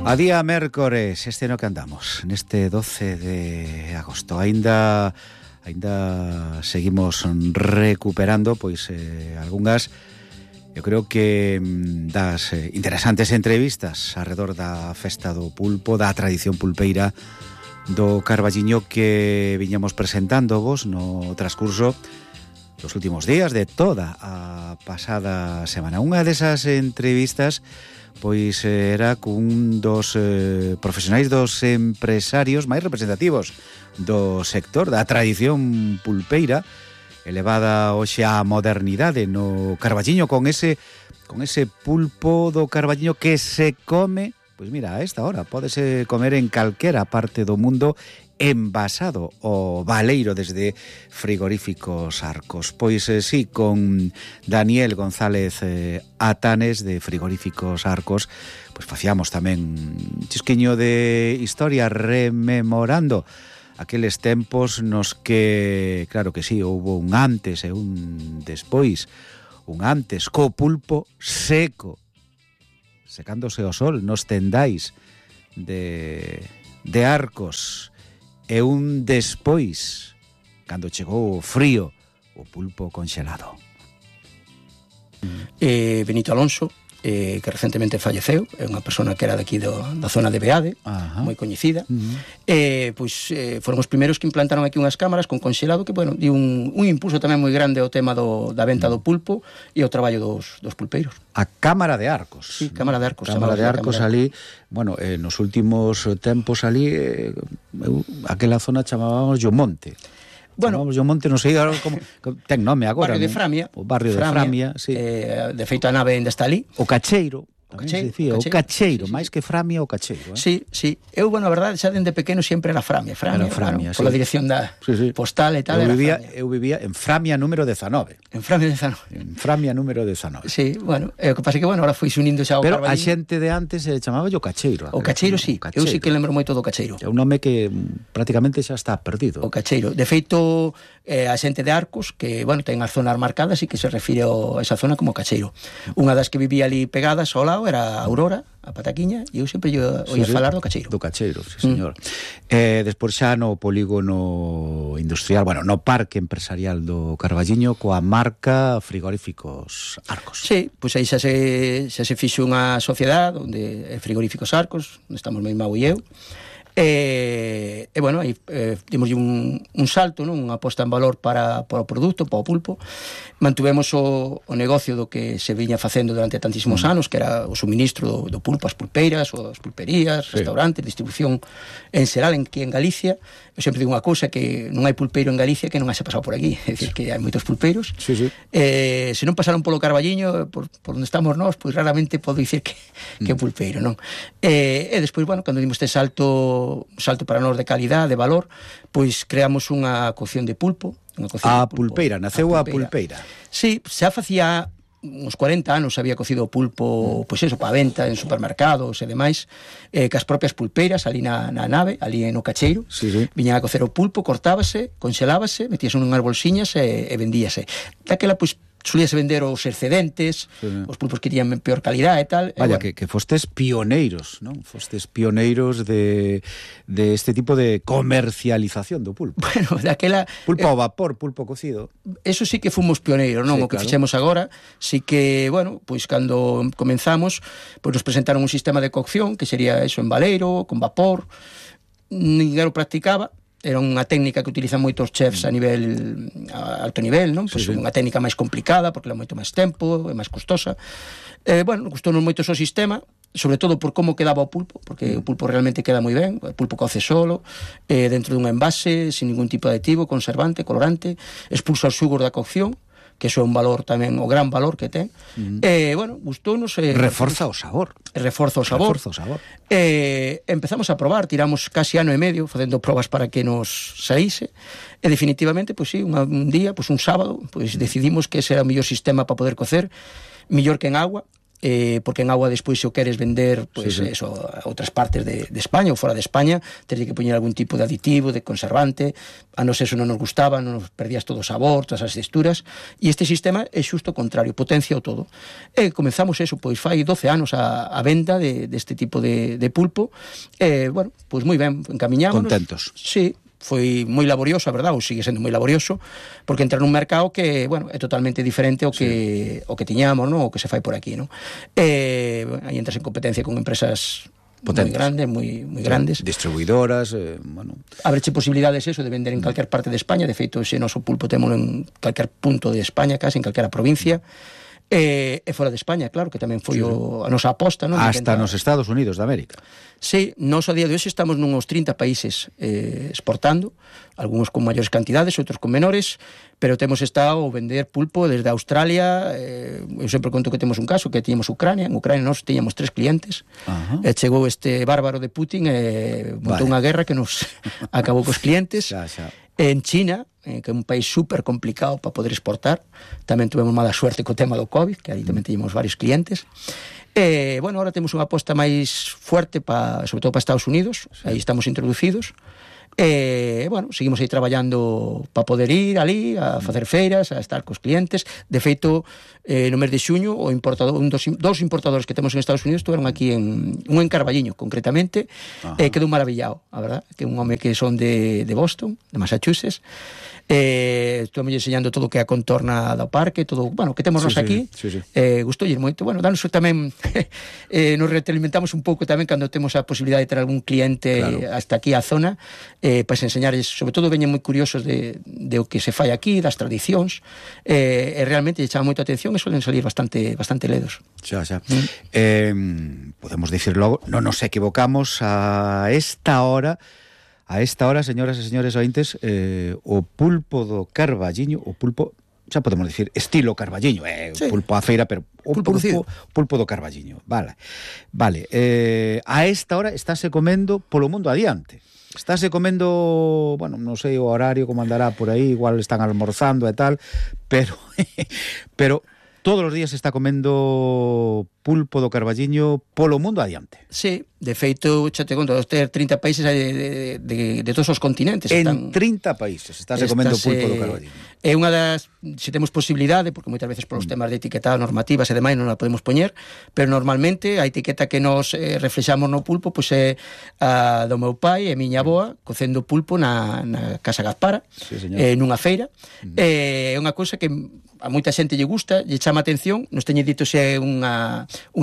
A día mércores, este no que andamos, neste 12 de agosto. Ainda seguimos recuperando pois algunhas, eu creo que das interesantes entrevistas alrededor da festa do pulpo, da tradición pulpeira do Carballiño que viñamos presentando vos no transcurso dos últimos días de toda a pasada semana. Unha desas entrevistas pois era cun dos profesionais, dos empresarios máis representativos do sector da tradición pulpeira, elevada hoxe á modernidade no Carballiño, con ese pulpo do Carballiño que se come, pois mira, a esta hora pódese comer en calquera parte do mundo, envasado o baleiro desde Frigoríficos Arcos. Pois sí, con Daniel González Atanes de Frigoríficos Arcos, pois facíamos tamén un chisquiño de historia rememorando aqueles tempos nos que, claro que sí, houbo un antes e un despois, un antes co pulpo seco, secándose o sol nos tendais de Arcos, e un despois, cando chegou o frío, o pulpo conxelado. Benito Alonso, que recentemente falleceu, é unha persona que era daqui da zona de Beade, moi coñecida. Pois foron os primeiros que implantaron aquí unhas cámaras con conxelado que, bueno, di un impulso tamén moi grande ao tema da venta do pulpo e ao traballo dos pulpeiros. A Cámara de Arcos. Sí, Cámara de Arcos. Cámara de Arcos ali, bueno, nos últimos tempos ali, aquela zona chamábamos o Monte. Bueno, chamamos o Monte, non sei como ten nome agora. Barrio de Framia. O barrio de Framia, sí. De feito a nave ainda está ali. O Cacheiro. O Cacheiro, sí, máis que Framia, o Cacheiro. Sí. Eu, bueno, a verdade, xa dende pequeno sempre era Framia, bueno, sí. Pola dirección da postal e tal. Eu vivía en Framia número 19. En Framia 19. En Framia número 19. Sí, bueno, o que pasa que, bueno, ahora foi unindo xa ao Carballiño. Pero a xente de antes se chamaba o Cacheiro. O Cacheiro, sí. Eu sí que lembro moito do Cacheiro. É un nome que prácticamente xa está perdido. O Cacheiro. De feito, a xente de Arcos, que, bueno, ten as zonas marcadas e que se refire a esa zona como Cacheiro. Unha das que vivía ali pegadas ao lado era a Aurora, a Pataquiña, e eu sempre oía falar do Cacheiro. Do Cacheiro, sí, señor. Despois xa no polígono industrial, bueno, no parque empresarial do Carballiño, coa marca Frigoríficos Arcos. Sí, pois aí xa se fixo unha sociedade onde Frigoríficos Arcos, onde estamos mesmo e eu. E bueno, aí dimos un salto, non? Unha aposta en valor para o produto, para o pulpo. Mantuvemos o negocio do que se viña facendo durante tantísimos anos, que era o suministro do pulpo ás pulpeiras, ou as pulperías, restaurantes, distribución en xeral aquí en Galicia. Eu sempre digo unha cousa, que non hai pulpeiro en Galicia que non haxe pasado por aquí, é dicir, que hai moitos pulpeiros. Sí. Se non pasaron polo Carballiño, por onde estamos nós, pois raramente podo dicir que é pulpeiro, non? E despois, bueno, cando dimos este salto para nós de calidade, de valor, pois creamos unha cocción de pulpo. Pulpeira, naceu a pulpeira. Sí, xa facía uns 40 anos había cocido o pulpo, pois eso, para venta en supermercados e demais, que as propias pulpeiras ali na nave, ali no Cacheiro, viñan a cocer o pulpo, cortábase, conxelábase, metíase unhas bolsiñas e vendíase. Daquela, pois, solíase vender os excedentes, os pulpos que tiñan peor calidad e tal. Vaya, que fostes pioneiros, non? Fostes pioneiros de este tipo de comercialización do pulpo. Bueno, daquela... Pulpo ao vapor, pulpo cocido. Eso sí que fomos pioneiros, non? O que fixemos agora, sí que, bueno, pois cando comenzamos, pois nos presentaron un sistema de cocción, que sería eso, en baleiro, con vapor, ninguén o practicaba. Era unha técnica que utilizan moitos chefs a alto nivel, non? Pois unha técnica máis complicada, porque leva moito máis tempo, é máis custosa. Bueno, gustounos moito o sistema, sobre todo por como quedaba o pulpo, porque o pulpo realmente queda moi ben, o pulpo coce solo, dentro dun envase, sin ningún tipo de aditivo, conservante, colorante, expulsa os xugos da cocción, que iso é un valor tamén, o gran valor que ten. Bueno, gustounos... Reforza o sabor. Empezamos a probar, tiramos casi ano e medio facendo probas para que nos saíse, e definitivamente, pois sí, un día, pois un sábado, pois decidimos que ese era o mellor sistema para poder cocer, mellor que en agua, porque en agua despois se o queres vender pois, eso, a outras partes de España ou fora de España, teres que poñer algún tipo de aditivo, de conservante, a nos eso non nos gustaba, non nos perdías todo o sabor, todas as texturas, e este sistema é xusto o contrario, potencia o todo. E comenzamos eso, pois fai 12 anos a venda deste tipo de pulpo, bueno, pois moi ben, encamiñámonos. Contentos. Sí, foi moi laborioso, a verdade, ou sigue sendo moi laborioso, porque entra nun mercado que, bueno, é totalmente diferente ao que tiñamos, ¿no? O que se fai por aquí, ¿no? Aí entras en competencia con empresas moi grandes, moi grandes. Distribuidoras, bueno. Abreche posibilidades eso de vender en calquer parte de España, de feito, ese noso pulpo temos en calquer punto de España, casi en calquera provincia. E fora de España, claro, que tamén foi a nosa aposta, non? Hasta nos Estados Unidos de América. Sí, nós a día de hoxe estamos nuns 30 países exportando, algúns con maiores cantidades, outros con menores, pero temos estado a vender pulpo desde Australia. Eu sempre conto que temos un caso que tiñamos Ucrania. En Ucrania nós tiñamos 3 clientes, e chegou este bárbaro de Putin e montou unha guerra que nos acabou cos clientes. En China, que é un país super complicado para poder exportar, tamén tuvemos mala suerte co tema do COVID, que aí tamén teníamos varios clientes. Bueno, ahora temos unha aposta máis fuerte sobre todo para Estados Unidos, aí estamos introducidos. Bueno, seguimos aí traballando para poder ir ali a facer feiras, a estar cos clientes. De feito, no mes de xuño dos importadores que temos en Estados Unidos estuveron aquí un en Carballiño, concretamente, quedou maravillado, a verdad, que un home que son de Boston, de Massachusetts. Estamos enseñando todo o que é a contorna do parque, todo, bueno, que temos nos aquí. Gustoulle moito. Bueno, danos tamén nos retroalimentamos un pouco tamén cando temos a posibilidade de ter algún cliente hasta aquí á zona, pois enseñarles, sobre todo veñen moi curiosos de o que se fai aquí, das tradicións, e realmente lle chama moita atención e suelen salir bastante ledos. Xa. Podemos dicir logo, non nos equivocamos a esta hora, señoras e señores ointes, o pulpo do Carballiño, o pulpo, xa podemos dicir, estilo Carballiño, pulpo a feira, pero o pulpo do Carballiño, vale. A esta hora estáse comendo polo mundo adiante. Estáse comendo, bueno, non sei o horario como andará por aí, igual están almorzando e tal, pero todos os días se está comendo pulpo do Carballiño polo mundo adiante. Sí, de feito, xa te conto, ter 30 países de todos os continentes. En 30 países estáse comendo pulpo do Carballiño. É unha das, se temos posibilidade, porque moitas veces polos temas de etiquetado, normativas e demais non a podemos poñer, pero normalmente a etiqueta que nos reflexamos no pulpo pois é a do meu pai e miña avoa cocendo pulpo na Casa Gaspara, nunha feira. É unha cousa que a moita xente lle gusta, lle chama atención, nos teñe dito se é unha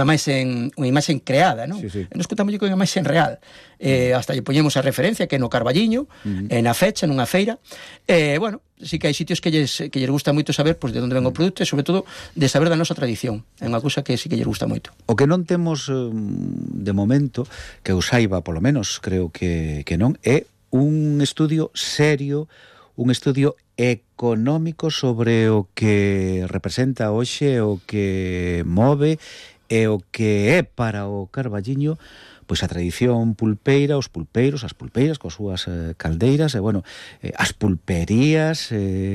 imaxe creada, non? Nos contamos con unha imaxe real. Hasta lle poñemos a referencia que é no Carballiño, na fecha, nunha feira. Bueno, sí que hai sitios que lles gusta moito saber de onde ven o produto e, sobre todo, de saber da nosa tradición. É unha cousa que sí que lles gusta moito. O que non temos, de momento, que eu saiba, polo menos, creo que non, é un estudio serio, un estudio económico sobre o que representa hoxe, o que move e o que é para o Carballiño pois a tradición pulpeira, os pulpeiros, as pulpeiras coas súas caldeiras, e bueno, as pulperías,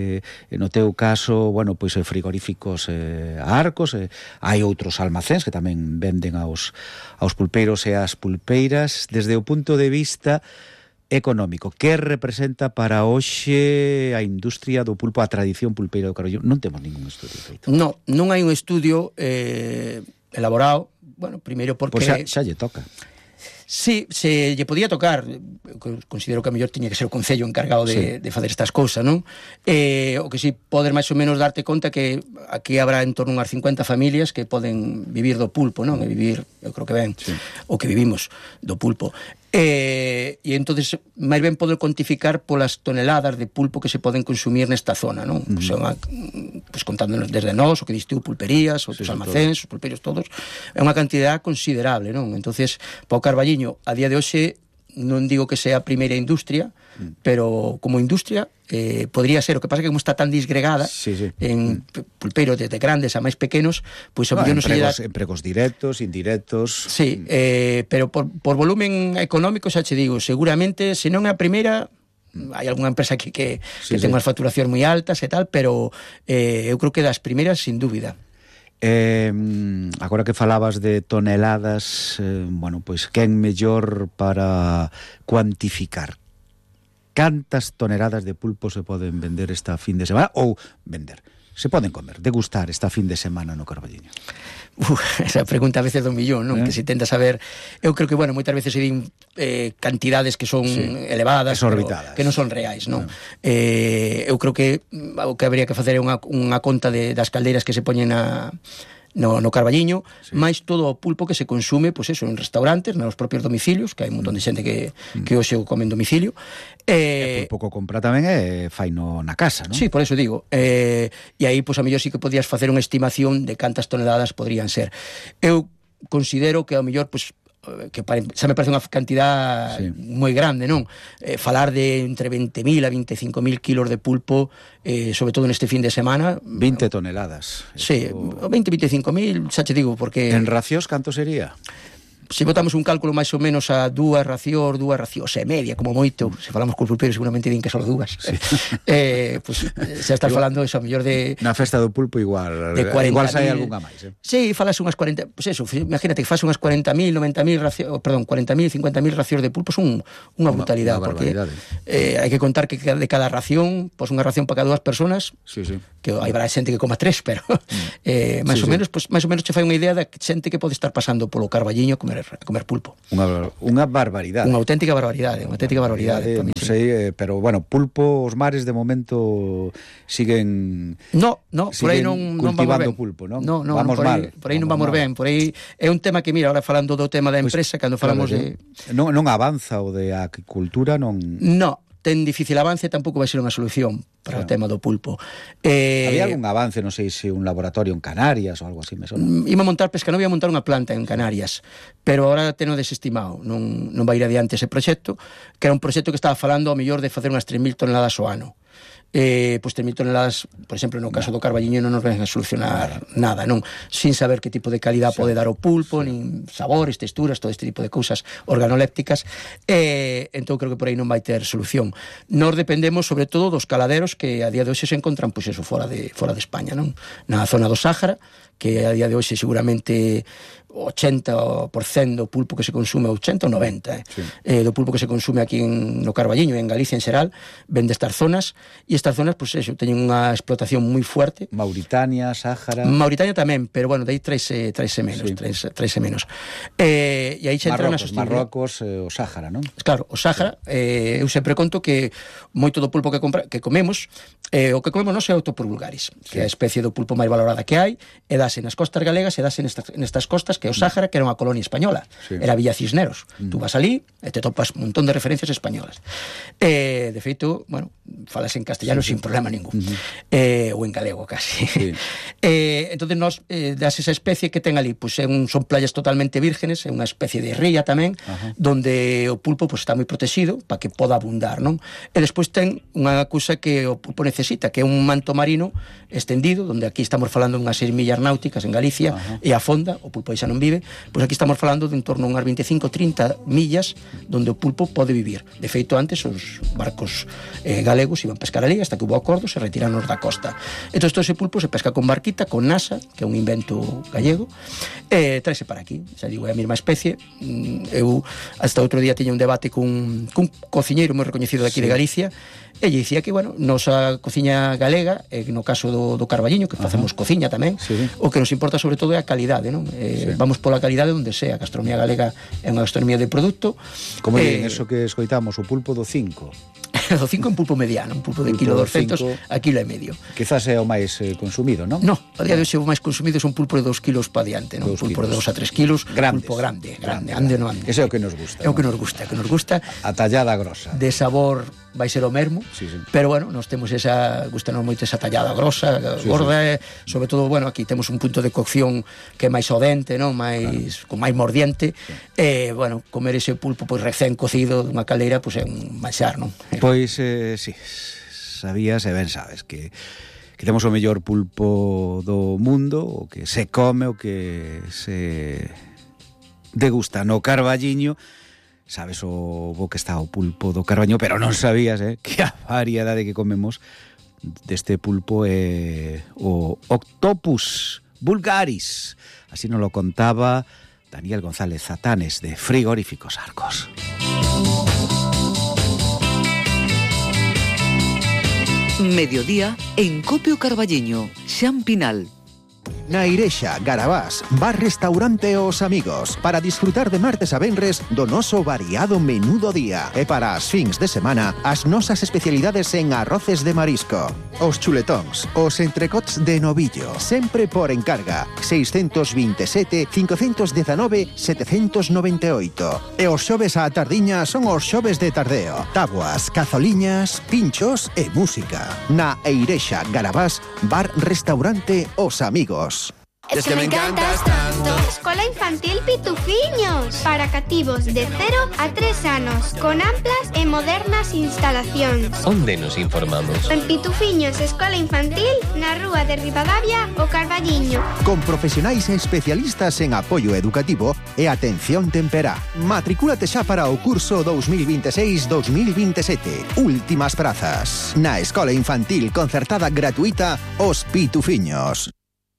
no teu caso, bueno, pois frigoríficos Arcos, hai outros almacéns que tamén venden aos pulpeiros e as pulpeiras. Desde o punto de vista económico, que representa para hoxe a industria do pulpo, a tradición pulpeira do Carballiño? Non temos ningún estudio feito. Non hai un estudio elaborado, bueno, primeiro porque... Pois xa lle toca. Sí, se lle podía tocar, considero que a mellor tiña que ser o Concello encargado de facer estas cousas, non? O que si poder máis ou menos darte conta que aquí habrá en torno a unhas 50 familias que poden vivir do pulpo, non? E vivir, eu creo que ben, o que vivimos do pulpo. E entonces máis ben poder cuantificar polas toneladas de pulpo que se poden consumir nesta zona, non? Pues contándonos desde nós, o que distiu pulperías, outros almacéns, os pulperios todos, é unha cantidad considerable, non? Entonces, para o Carballiño, a día de hoxe, non digo que sea a primeira industria, pero como industria podría ser. O que pasa que como está tan disgregada en pulpeiros desde grandes a máis pequenos, pois pues, empregos directos, indirectos. Sí, pero por volumen económico xa che digo, seguramente, se non é a primeira, hai algunha empresa que ten unhas facturacións moi altas e tal, pero eu creo que das primeiras sin dúbida. Agora que falabas de toneladas, bueno, pois quen mellor para cuantificar cantas toneladas de pulpo se poden vender esta fin de semana, ou vender, se poden comer, degustar esta fin de semana no Carballiño? Esa pregunta a veces do millón, non? Que se tenta saber. Eu creo que, bueno, moitas veces se din cantidades que son elevadas, exorbitadas, que non son reais, non? Eu creo que o que habría que facer é unha conta das caldeiras que se poñen no Carballiño, máis todo o pulpo que se consume, pois eso, en restaurantes, nos propios domicilios, que hai un montón de xente que hoxe o come en domicilio. E pulpo que compra tamén faino na casa, non? Sí, por eso digo. E aí, pois, a mellor sí que podías facer unha estimación de cantas toneladas podrían ser. Eu considero que ao mellor, pois, que xa me parece unha cantidad moi grande, non? Falar de entre 20.000 a 25.000 kilos de pulpo, sobre todo neste fin de semana. 20 toneladas. Sí, 20-25.000, xa te digo, porque... En racións, canto sería? Se botamos un cálculo máis ou menos a dúas racións e media, como moito, se falamos con pulpeiros seguramente din que só dúas. Pues, xa estás falando eso, a mellor de... Na festa do pulpo igual sai algunha máis. Sí, falas unhas 40, pues eso, imagínate que fas unhas 40.000, 90.000 racións, perdón, 40.000, 50.000 racións de pulpo, son unha brutalidade, porque hai que contar que de cada ración, pues unha ración para cada dúas personas, que hai varias xente que coma tres, pero máis ou menos, pues máis ou menos che fai unha idea da xente que pode estar pasando polo Carballiño a comer pulpo. Unha barbaridade. Unha auténtica barbaridade, Non sei, pero bueno, pulpo, os mares de momento siguen por aí non cultivando vamos ben. pulpo, non? Vamos mal. Por aí non vamos ben, por aí é un tema que, mira, ahora falando do tema da empresa, cando falamos de... Non avanza o de aquicultura, non... No, ten difícil avance, tampouco vai ser unha solución para o tema do pulpo. Había algún avance, non sei se un laboratorio en Canarias ou algo así, me sona. Iba a montar Pescanovia, a montar unha planta en Canarias, pero agora teno desestimado, non vai ir adiante ese proxecto, que era un proxecto que estaba falando ao mellor de facer unhas 3.000 toneladas ao ano. Pois 3.000 toneladas, por exemplo, no caso do Carballiño non nos ven a solucionar nada, non? Sin saber que tipo de calidad pode dar o pulpo, nin sabores, texturas, todo este tipo de cousas organolépticas, entón creo que por aí non vai ter solución. Nos dependemos sobre todo dos caladeros que a día de hoxe se encontran, pois eso, fora de España, non? Na zona do Sáhara, que a día de hoxe seguramente 80% do pulpo que se consume, 80 ou 90 do pulpo que se consume aquí no Carballiño e en Galicia en xeral, ven destas zonas, e estas zonas, pois eso, teñen unha explotación moi fuerte. Mauritania, Sáhara... Mauritania tamén, pero bueno, dai traese menos. E aí xa entra na sostenibilidade. Marrocos, o Sáhara, non? Claro, o Sáhara, eu sempre conto que moito do pulpo que comemos, o que comemos non é Autopus vulgaris, que é a especie do pulpo máis valorada que hai, e dase nas costas galegas e dase nestas costas, que é o Sáhara, que era unha colonia española, era Villa Cisneros. Tú vas ali e te topas un montón de referencias españolas. De feito, bueno, falas en castellano sin problema ningún, ou en galego casi. Entón nos das esa especie que ten ali, pois son playas totalmente vírgenes, é unha especie de ría tamén, donde o pulpo está moi protegido para que poda abundar, non? E despois ten unha cousa que o pulpo necesita, que é un manto marino estendido, donde aquí estamos falando de unhas 6 millas náuticas en Galicia, e a fonda, o pulpo aí xa non vive, pois aquí estamos falando de en torno a unhas 25-30 millas donde o pulpo pode vivir. De feito, antes os barcos galegos iban pescar ali hasta que hubo acordos e retiranos da costa. Entón, todo ese pulpo se pesca con barquita, con nasa, que é un invento gallego, e traese para aquí. Xa digo, é a mesma especie. Eu hasta outro día tiña un debate cun cociñeiro moi recoñecido de aquí de Galicia, e lle dicía que, bueno, nosa cociña galega, no caso do Carballiño, que facemos cociña tamén, o que nos importa sobre todo é a calidade, non? Vamos pola calidade onde sea. A gastronomía galega é unha gastronomía de produto. Como en eso que escoitamos, o pulpo do 5. Do 5 en pulpo mediano, un pulpo de kilo 200 a kilo e medio. Quizás é o máis consumido, non? No, a día de hoxe o máis consumido é un pulpo de 2 kilos para diante, non? Un pulpo de 2 a 3 kilos, pulpo grande, ande non ande. Ese é o que nos gusta. É o que nos gusta. A tallada grosa. De sabor vai ser o mesmo, pero bueno, nos temos gustanos moito esa tallada grosa, gorda, sobre todo, bueno, aquí temos un punto de cocción que é máis ao dente, non? Con máis mordiente, e, bueno, comer ese pulpo pois recén cocido dunha caldeira, pois é un manxar, non? Pois, sí, sabías e ben sabes que temos o mellor pulpo do mundo, o que se come, o que se degusta no Carballiño. Sabes o bo que está o pulpo do Carballiño, pero non sabías que a variedade que comemos deste pulpo é o Octopus vulgaris. Así nos lo contaba Daniel González Zatanes, de Frigoríficos Arcos. Mediodía en Copio Carballiño, Xan Pinal. Na Irexa, Garabás, bar restaurante Os Amigos, para disfrutar de martes a venres do noso variado menú do día. E para as fins de semana, as nosas especialidades en arroces de marisco. Os chuletóns, os entrecots de novillo, sempre por encarga, 627 519 798. E os xoves á tardiña son os xoves de tardeo. Tabuas, cazoliñas, pinchos e música. Na Irexa, Garabás, bar restaurante Os Amigos. Es que me encantas tanto. Escola Infantil Pitufiños, para cativos de 0 a 3 anos, con amplas e modernas instalacións. Onde nos informamos? En Pitufiños Escola Infantil, na rúa de Ribadavia, o Carballiño. Con profesionais e especialistas en apoio educativo e atención temperá. Matricúlate xa para o curso 2026-2027. Últimas prazas. Na Escola Infantil concertada gratuita Os Pitufiños.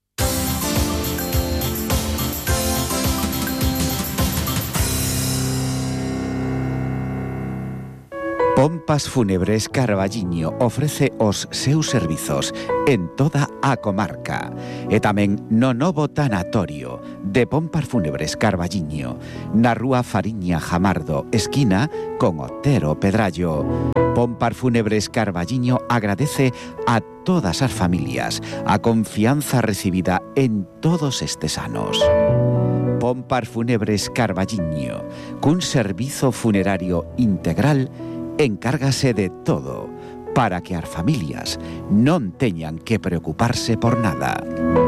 Pompas Fúnebres Carballiño ofrece os seus servizos en toda a comarca e tamén no novo tanatorio de Pompas Fúnebres Carballiño, na rúa Fariña Jamardo, esquina con Otero Pedrallo. Pompas Fúnebres Carballiño agradece a todas as familias a confianza recibida en todos estes anos. Pompas Fúnebres Carballiño, cun servizo funerario integral, encárgase de todo para que as familias non teñan que preocuparse por nada.